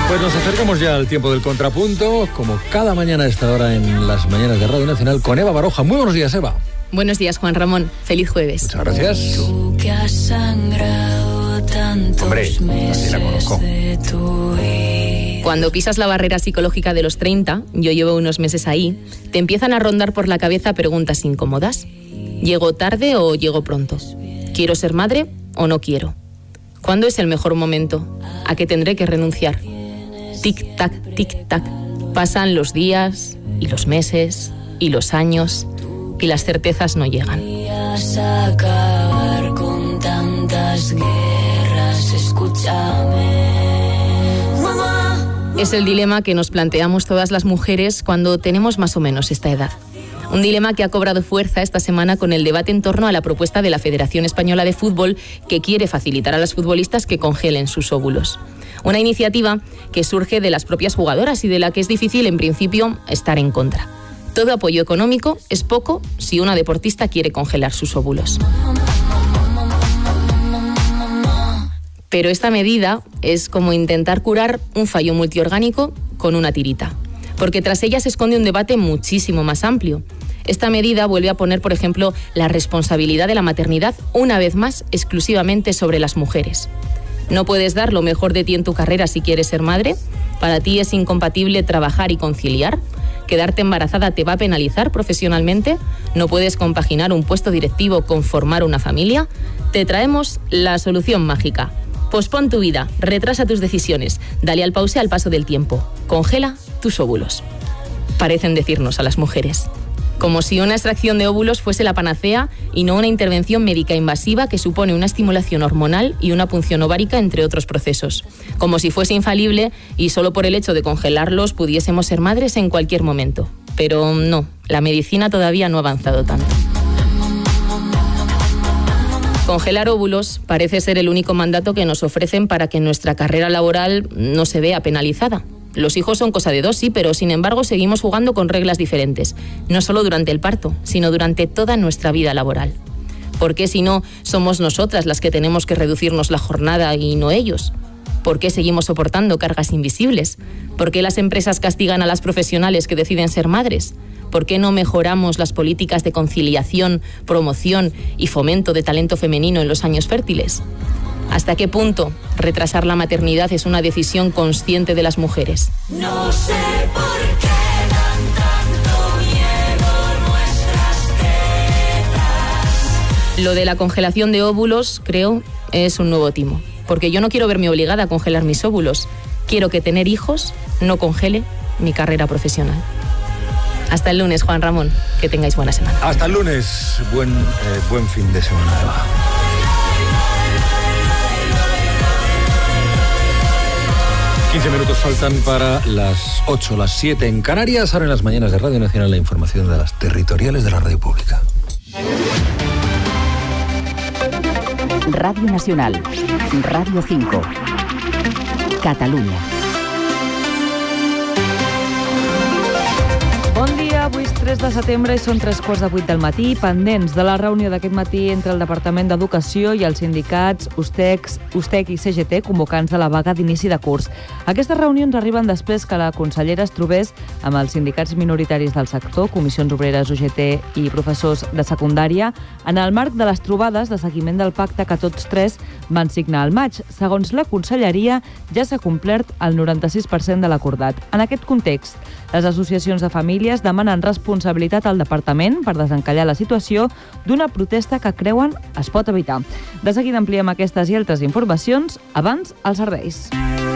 Pues nos acercamos ya al tiempo del contrapunto, como cada mañana a esta hora en las mañanas de Radio Nacional, con Eva Baroja. Muy buenos días, Eva. Buenos días, Juan Ramón. Feliz jueves. Muchas gracias. Tú que has sangrado tantos Hombre, así la conozco. Cuando pisas la barrera psicológica de los 30, yo llevo unos meses ahí, te empiezan a rondar por la cabeza preguntas incómodas. ¿Llego tarde o llego pronto? ¿Quiero ser madre o no quiero? ¿Cuándo es el mejor momento? ¿A qué tendré que renunciar? Tic-tac, tic-tac. Pasan los días y los meses y los años y las certezas no llegan. Acabar con tantas guerras, escúchame. Es el dilema que nos planteamos todas las mujeres cuando tenemos más o menos esta edad. Un dilema que ha cobrado fuerza esta semana con el debate en torno a la propuesta de la Federación Española de Fútbol, que quiere facilitar a las futbolistas que congelen sus óvulos. Una iniciativa que surge de las propias jugadoras y de la que es difícil, en principio, estar en contra. Todo apoyo económico es poco si una deportista quiere congelar sus óvulos. Pero esta medida es como intentar curar un fallo multiorgánico con una tirita, porque tras ella se esconde un debate muchísimo más amplio. Esta medida vuelve a poner, por ejemplo, la responsabilidad de la maternidad una vez más exclusivamente sobre las mujeres. ¿No puedes dar lo mejor de ti en tu carrera si quieres ser madre? ¿Para ti es incompatible trabajar y conciliar? ¿Quedarte embarazada te va a penalizar profesionalmente? ¿No puedes compaginar un puesto directivo con formar una familia? Te traemos la solución mágica. Pospon tu vida, retrasa tus decisiones, dale al pause al paso del tiempo. Congela tus óvulos. Parecen decirnos a las mujeres. Como si una extracción de óvulos fuese la panacea y no una intervención médica invasiva que supone una estimulación hormonal y una punción ovárica, entre otros procesos. Como si fuese infalible y solo por el hecho de congelarlos pudiésemos ser madres en cualquier momento. Pero no, la medicina todavía no ha avanzado tanto. Congelar óvulos parece ser el único mandato que nos ofrecen para que nuestra carrera laboral no se vea penalizada. Los hijos son cosa de dos, sí, pero sin embargo seguimos jugando con reglas diferentes, no solo durante el parto, sino durante toda nuestra vida laboral. ¿Por qué si no somos nosotras las que tenemos que reducirnos la jornada y no ellos? ¿Por qué seguimos soportando cargas invisibles? ¿Por qué las empresas castigan a las profesionales que deciden ser madres? ¿Por qué no mejoramos las políticas de conciliación, promoción y fomento de talento femenino en los años fértiles? ¿Hasta qué punto retrasar la maternidad es una decisión consciente de las mujeres? No sé por qué dan tanto miedo nuestras tetas. Lo de la congelación de óvulos, creo, es un nuevo timo. Porque yo no quiero verme obligada a congelar mis óvulos. Quiero que tener hijos no congele mi carrera profesional. Hasta el lunes, Juan Ramón. Que tengáis buena semana. Hasta el lunes. Buen fin de semana, Eva. Minutos faltan para las 8, las 7 en Canarias. Ahora en las mañanas de Radio Nacional la información de las territoriales de la radio pública. Radio Nacional, Radio 5, Catalunya. Bon dia, avui és 3 de setembre i són 3:15 del matí, pendents de la reunió d'aquest matí entre el Departament d'Educació i els sindicats USTEC i CGT convocants de la vaga d'inici de curs. Aquestes reunions arriben després que la consellera es trobés amb els sindicats minoritaris del sector, Comissions Obreres, UGT i professors de secundària, en el marc de les trobades de seguiment del pacte que tots tres van signar al maig. Segons la conselleria, ja s'ha complert el 96% de l'acordat. En aquest context, les associacions de famílies demanen responsabilitat al departament per desencallar la situació d'una protesta que creuen es pot evitar. De seguida ampliem aquestes i altres informacions. Abans, als serveis.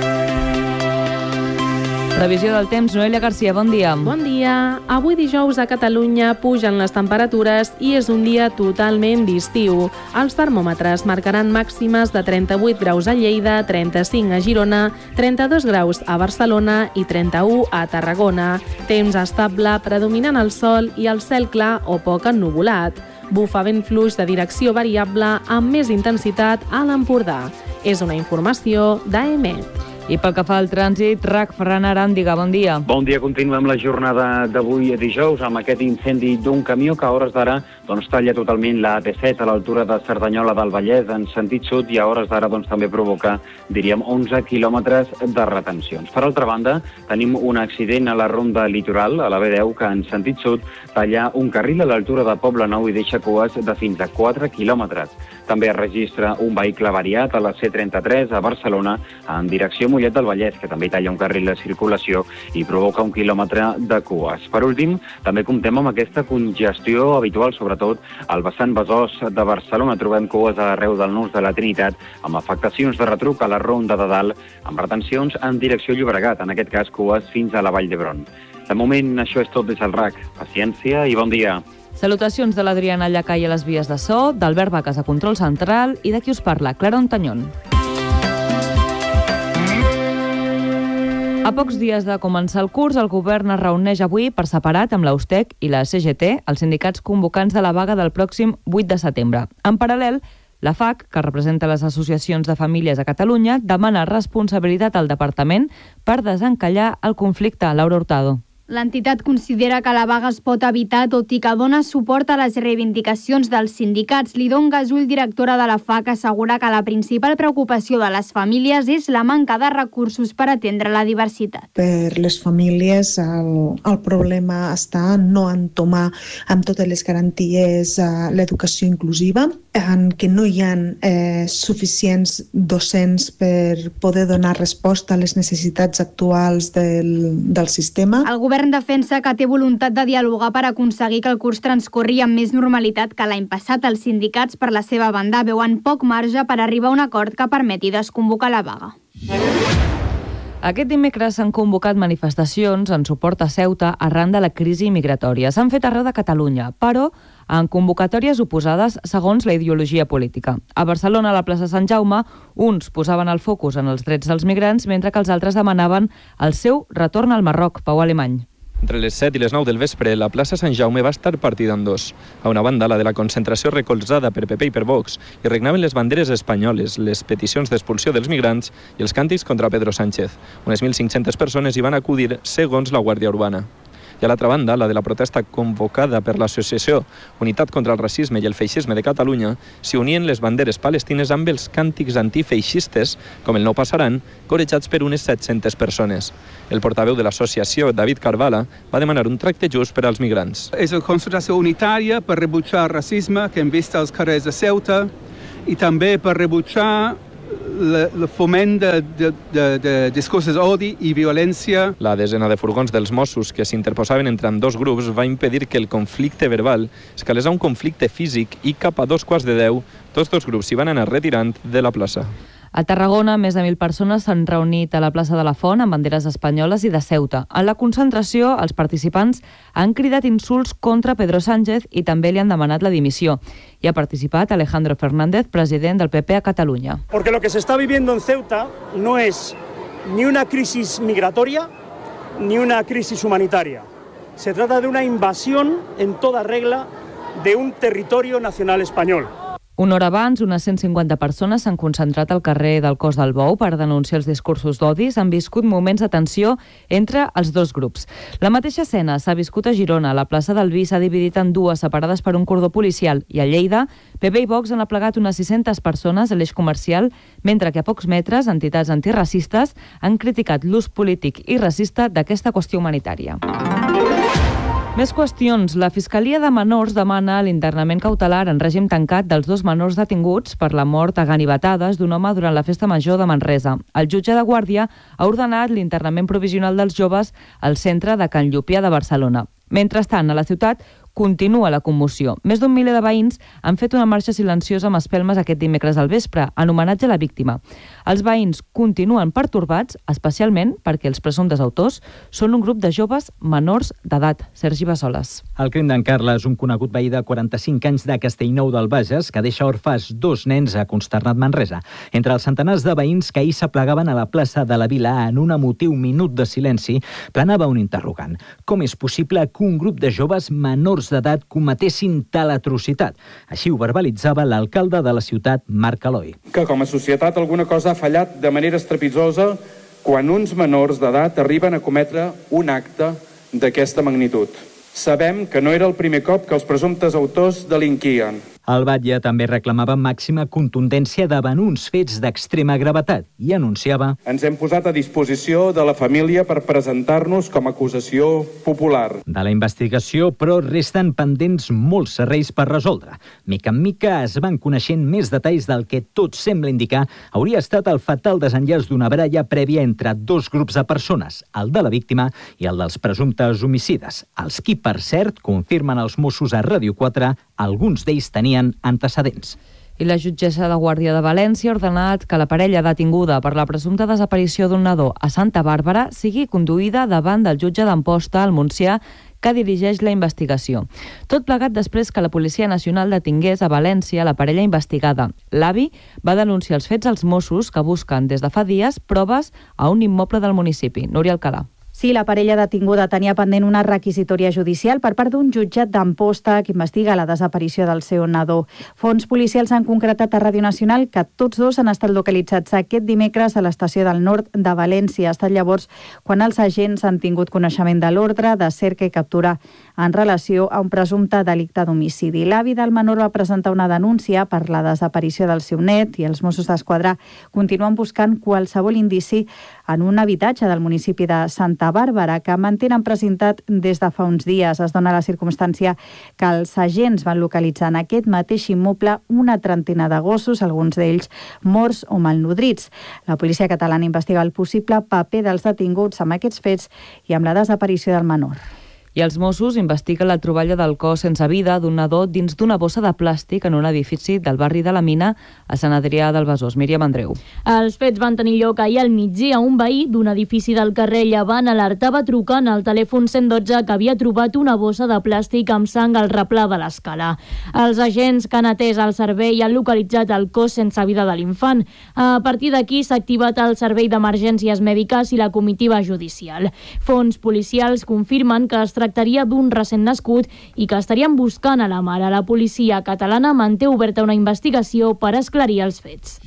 Previsió del temps, Noelia Garcia, bon dia. Bon dia. Avui dijous a Catalunya pugen les temperatures i és un dia totalment d'estiu. Els termòmetres marcaran màximes de 38 graus a Lleida, 35 a Girona, 32 graus a Barcelona i 31 a Tarragona. Temps estable, predominant el sol i el cel clar o poc ennuvolat. Bufa vent fluix de direcció variable amb més intensitat a l'Empordà. És una informació d'AEMET. I pel que fa al trànsit, RAC, Ferran Aràndiga, bon dia. Bon dia, continuem la jornada d'avui dijous amb aquest incendi d'un camió que a hores d'ara talla totalment la AP7 a l'altura de Cerdanyola del Vallès en sentit sud i a hores d'ara també provoca, diríem, 11 quilòmetres de retencions. Per altra banda, tenim un accident a la ronda litoral, a la B10, que en sentit sud talla un carril a l'altura de Poblenou i deixa cues de fins a 4 quilòmetres. També es registra un vehicle variat a la C33 a Barcelona en direcció Mollet del Vallès, que també talla un carril de circulació i provoca 1 quilòmetre de cues. Per últim, també comptem amb aquesta congestió habitual, sobretot al vessant Besòs de Barcelona. Trobem cues arreu del Nus de la Trinitat, amb afectacions de retruc a la Ronda de Dalt, amb retencions en direcció Llobregat, en aquest cas cues fins a la Vall d'Hebron. De moment, això és tot des del RAC. Paciència i bon dia. Salutacions de l'Adriana Llacai a les vies de so, d'Albert Baques a Control Central i de qui us parla, Clara Ontañón. A pocs dies de començar el curs, el govern es reuneix avui per separat amb la USTEC i la CGT, els sindicats convocants de la vaga del pròxim 8 de setembre. En paral·lel, la FAC, que representa les associacions de famílies a Catalunya, demana responsabilitat al departament per desencallar el conflicte. Laura Hurtado. L'entitat considera que la vaga es pot evitar, tot i que dona suport a les reivindicacions dels sindicats. Lidon Gasull, directora de la FAC, assegura que la principal preocupació de les famílies és la manca de recursos per atendre la diversitat. Per les famílies el problema està no en tomar amb totes les garanties l'educació inclusiva, en que no hi ha suficients docents per poder donar resposta a les necessitats actuals del sistema. El govern defensa que té voluntat de dialogar per aconseguir que el curs transcorri amb més normalitat que l'any passat. Els sindicats, per la seva banda, veuen poc marge per arribar a un acord que permeti desconvocar la vaga. Aquest dimecres s'han convocat manifestacions en suport a Ceuta arran de la crisi migratòria. S'han fet arreu de Catalunya, però en convocatòries oposades segons la ideologia política. A Barcelona, a la plaça Sant Jaume, uns posaven el focus en els drets dels migrants, mentre que els altres demanaven el seu retorn al Marroc. Pau Alemany. Entre les 7 i les 9 del vespre, la plaça Sant Jaume va estar partida en dos. A una banda, la de la concentració recolzada per PP i per Vox, i regnaven les banderes espanyoles, les peticions d'expulsió dels migrants i els càntics contra Pedro Sánchez. Unes 1.500 persones hi van acudir, segons la Guàrdia Urbana. I a l'altra banda, la de la protesta convocada per l'associació Unitat contra el Racisme i el Feixisme de Catalunya, s'hi unien les banderes palestines amb els càntics antifeixistes, com el No passaran, corejats per unes 700 persones. El portaveu de l'associació, David Carvala, va demanar un tracte just per als migrants. És una concentració unitària per rebutjar el racisme que hem vist als carrers de Ceuta i també per rebutjar el foment de discursos d'odi i violència. La desena de furgons dels Mossos que s'interposaven entre ambdós grups va impedir que el conflicte verbal escalés a un conflicte físic i cap a 2:15, tots dos grups s'hi van anar retirant de la plaça. A Tarragona, més de 1.000 persones s'han reunit a la plaça de la Font amb banderes espanyoles i de Ceuta. En la concentració, els participants han cridat insults contra Pedro Sánchez i també li han demanat la dimissió. Hi ha participat Alejandro Fernández, president del PP a Catalunya. Porque lo que se está viviendo en Ceuta no es ni una crisis migratoria ni una crisis humanitaria. Se trata de una invasión en toda regla de un territorio nacional español. Una hora abans, unes 150 persones s'han concentrat al carrer del Cos del Bou per denunciar els discursos d'odi. Han viscut moments de tensió entre els dos grups. La mateixa escena s'ha viscut a Girona. La plaça del Vi s'ha dividit en dues, separades per un cordó policial. I a Lleida, PP i Vox han aplegat unes 600 persones a l'eix comercial, mentre que a pocs metres, entitats antiracistes han criticat l'ús polític i racista d'aquesta qüestió humanitària. Més qüestions. La Fiscalia de Menors demana l'internament cautelar en règim tancat dels dos menors detinguts per la mort a ganivetades d'un home durant la festa major de Manresa. El jutge de Guàrdia ha ordenat l'internament provisional dels joves al centre de Can Llupià de Barcelona. Mentrestant, a la ciutat continua la commoció. Més d'un miler de veïns han fet una marxa silenciosa amb espelmes aquest dimecres al vespre, en homenatge a la víctima. Els veïns continuen pertorbats, especialment perquè els presumptes autors són un grup de joves menors d'edat. Sergi Bassoles. El crim d'en Carles, un conegut veí de 45 anys de Castellnou del Bages, que deixa orfes dos nens, ha consternat Manresa. Entre els centenars de veïns que ahir s'aplegaven a la plaça de la Vila en un emotiu minut de silenci, planava un interrogant. Com és possible que un grup de joves menors d'edat cometessin tal atrocitat? Així ho verbalitzava l'alcalde de la ciutat, Marc Aloi. Que com a societat alguna cosa ha fallat de manera estrepitosa quan uns menors d'edat arriben a cometre un acte d'aquesta magnitud. Sabem que no era el primer cop que els presumptes autors delinquien. El batlle també reclamava màxima contundència davant uns fets d'extrema gravetat i anunciava: Ens hem posat a disposició de la família per presentar-nos com a acusació popular. De la investigació, però, resten pendents molts serrells per resoldre. Mica en mica es van coneixent més detalls del que tot sembla indicar hauria estat el fatal desenllaç d'una baralla prèvia entre dos grups de persones, el de la víctima i el dels presumptes homicides. Els qui, per cert, confirmen els Mossos a Ràdio 4, alguns d'ells tenien antecedents. I la jutgessa de Guàrdia de València ha ordenat que la parella detinguda per la presumpta desaparició d'un nadó a Santa Bàrbara sigui conduïda davant del jutge d'Amposta al Montsià, que dirigeix la investigació. Tot plegat després que la Policia Nacional detingués a València la parella investigada. L'avi va denunciar els fets als Mossos, que busquen des de fa dies proves a un immoble del municipi. Núria Alcalà. Sí, la parella detinguda tenia pendent una requisitòria judicial per part d'un jutjat d'Amposta que investiga la desaparició del seu nadó. Fons policials han concretat a Ràdio Nacional que tots dos han estat localitzats aquest dimecres a l'estació del nord de València. Ha estat llavors quan els agents han tingut coneixement de l'ordre de cerca i captura en relació a un presumpte delicte d'homicidi. L'avi del menor va presentar una denúncia per la desaparició del seu net i els Mossos d'Esquadra continuen buscant qualsevol indici en un habitatge del municipi de Santa Bàrbara, que mantenen presentat des de fa uns dies. Es dona la circumstància que els agents van localitzar en aquest mateix immoble una trentena de gossos, alguns d'ells morts o malnodrits. La policia catalana investiga el possible paper dels detinguts amb aquests fets i amb la desaparició del menor. I els Mossos investiguen la troballa del cos sense vida d'un nadó dins d'una bossa de plàstic en un edifici del barri de la Mina a Sant Adrià del Besòs. Míriam Andreu. Els fets van tenir lloc ahir al migdia. Un veí d'un edifici del carrer Llevant alertava trucant al telèfon 112 que havia trobat una bossa de plàstic amb sang al replà de l'escala. Els agents que han atès el servei han localitzat el cos sense vida de l'infant. A partir d'aquí s'ha activat el servei d'emergències mèdiques i la comitiva judicial. Fons policials confirmen que es tractaria d'un recent nascut i que estarien buscant a la mare. La policia catalana manté oberta una investigació per esclarir els fets.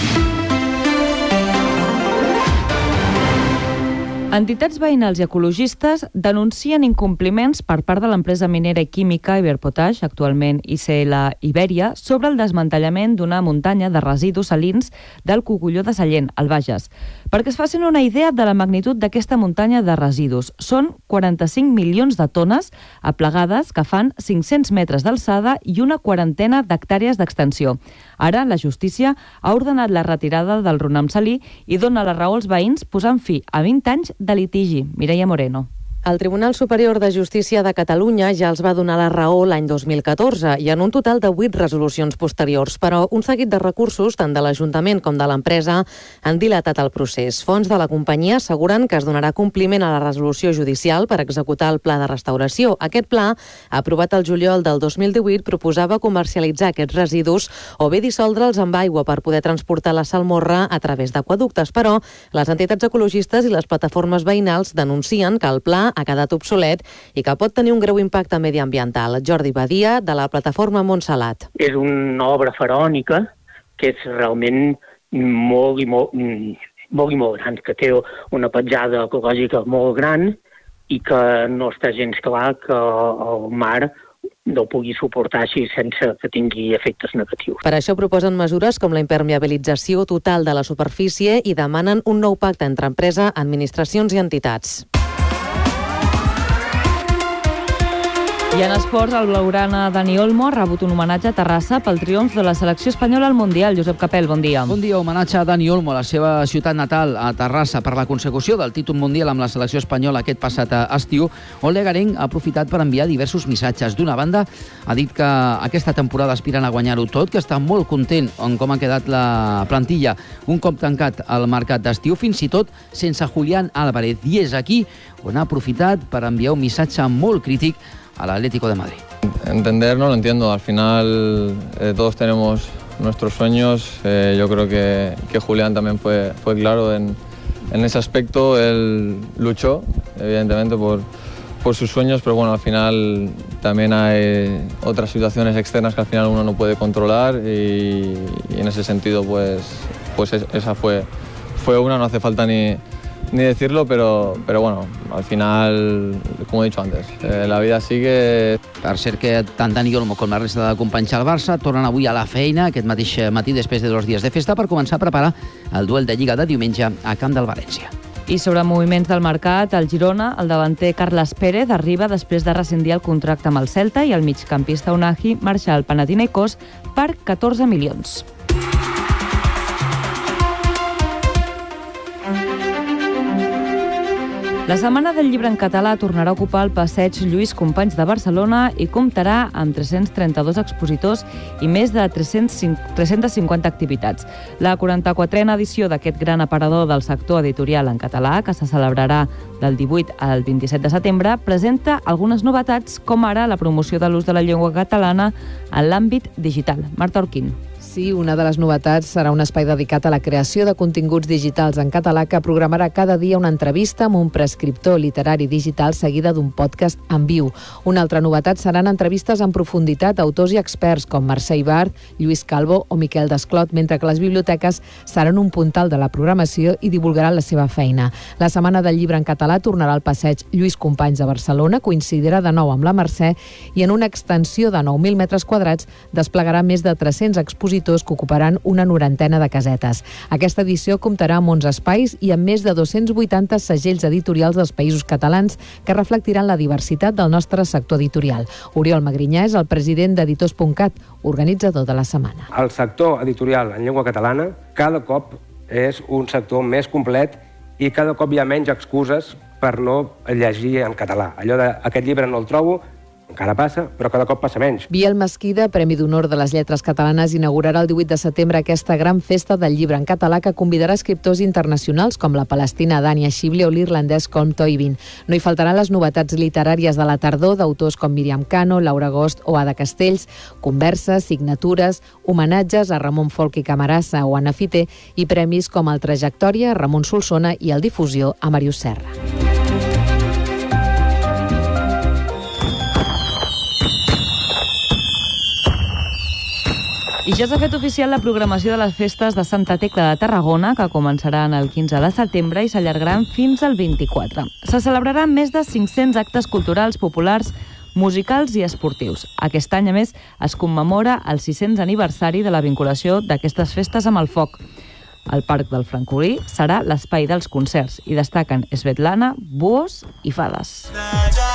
Entitats veïnals i ecologistes denuncien incompliments per part de l'empresa minera i química Iberpotash, actualment ICL Ibèria, sobre el desmantellament d'una muntanya de residus salins del Cogulló de Sallent, al Bages. Perquè es facin una idea de la magnitud d'aquesta muntanya de residus, són 45 milions de tones aplegades que fan 500 metres d'alçada i una quarantena d'hectàrees d'extensió. Ara, la justícia ha ordenat la retirada del runam salí i dona la raó als veïns posant fi a 20 anys de litigi. Mireia Moreno. El Tribunal Superior de Justícia de Catalunya ja els va donar la raó l'any 2014 i en un total de 8 resolucions posteriors, però un seguit de recursos, tant de l'Ajuntament com de l'empresa, han dilatat el procés. Fons de la companyia asseguren que es donarà compliment a la resolució judicial per executar el pla de restauració. Aquest pla, aprovat el juliol del 2018, proposava comercialitzar aquests residus o bé dissoldre'ls amb aigua per poder transportar la salmorra a través d'aquaductes, però les entitats ecologistes i les plataformes veïnals denuncien que el pla ha quedat obsolet i que pot tenir un greu impacte mediambiental. Jordi Badia, de la plataforma Montsalat. És una obra faraònica que és realment molt gran, que té una petjada ecològica molt gran i que no està gens clar que el mar no pugui suportar així sense que tingui efectes negatius. Per això proposen mesures com la impermeabilització total de la superfície i demanen un nou pacte entre empresa, administracions i entitats. I en esports, el blaugrana Dani Olmo ha rebut un homenatge a Terrassa pel triomf de la selecció espanyola al Mundial. Josep Capel, bon dia. Bon dia, homenatge a Dani Olmo, a la seva ciutat natal, a Terrassa, per la consecució del títol mundial amb la selecció espanyola aquest passat estiu. Ole Garenc ha aprofitat per enviar diversos missatges. D'una banda, ha dit que aquesta temporada aspiren a guanyar-ho tot, que està molt content en com ha quedat la plantilla un cop tancat el mercat d'estiu, fins i tot sense Julián Álvarez. I és aquí on ha aprofitat per enviar un missatge molt crític al Atlético de Madrid. Entender no lo entiendo, al final todos tenemos nuestros sueños, yo creo que Julián también fue claro en ese aspecto, él luchó evidentemente por sus sueños, pero bueno, al final también hay otras situaciones externas que al final uno no puede controlar y en ese sentido pues esa fue una, no hace falta ni decirlo, pero bueno, al final, como he dicho antes, la vida sigue. Per cert que tant Dani Olmo com la resta de companys al Barça tornen avui a la feina aquest mateix matí després de 2 dies de festa per començar a preparar el duel de Lliga de diumenge a Camp del València. I sobre moviments del mercat, al Girona, el davanter Carles Pérez arriba després de rescindir el contracte amb el Celta i el migcampista Unahi marxa al Panathinaikos per 14 milions. La Setmana del Llibre en Català tornarà a ocupar el passeig Lluís Companys de Barcelona i comptarà amb 332 expositors i més de 350 activitats. La 44a edició d'aquest gran aparador del sector editorial en català, que se celebrarà del 18 al 27 de setembre, presenta algunes novetats, com ara la promoció de l'ús de la llengua catalana en l'àmbit digital. Marta Orquín. Sí, una de les novetats serà un espai dedicat a la creació de continguts digitals en català que programarà cada dia una entrevista amb un prescriptor literari digital seguida d'un podcast en viu. Una altra novetat seran entrevistes en profunditat a autors i experts com Mercè Ibart, Lluís Calvo o Miquel Desclot, mentre que les biblioteques seran un puntal de la programació i divulgaran la seva feina. La Setmana del Llibre en Català tornarà al passeig Lluís Companys de Barcelona, coincidirà de nou amb la Mercè i en una extensió de 9.000 metres quadrats desplegarà més de 300 expositors que ocuparan una 90 de casetes. Aquesta edició comptarà amb 11 espais i amb més de 280 segells editorials dels països catalans que reflectiran la diversitat del nostre sector editorial. Oriol Magrinyà és el president d'Editors.cat, organitzador de la setmana. El sector editorial en llengua catalana cada cop és un sector més complet i cada cop hi ha menys excuses per no llegir en català. Allò de aquest llibre no el trobo, encara passa, però cada cop passa menys. Biel Mesquida, Premi d'Honor de les Lletres Catalanes, inaugurarà el 18 de setembre aquesta gran festa del llibre en català que convidarà escriptors internacionals com la palestina Dania Shibley o l'irlandès Colm Toibin. No hi faltaran les novetats literàries de la tardor d'autors com Míriam Cano, Laura Agost o Ada Castells, converses, signatures, homenatges a Ramon Folch i Camarasa o Anna Fité i premis com el Trajectòria, Ramon Solsona i el Difusió a Màrius Serra. I ja s'ha fet oficial la programació de les festes de Santa Tecla de Tarragona, que començaran el 15 de setembre i s'allargaran fins al 24. Se celebraran més de 500 actes culturals, populars, musicals i esportius. Aquest any, a més, es commemora el 600 aniversari de la vinculació d'aquestes festes amb el foc. El Parc del Francolí serà l'espai dels concerts i destaquen Svetlana, Buos i Fades.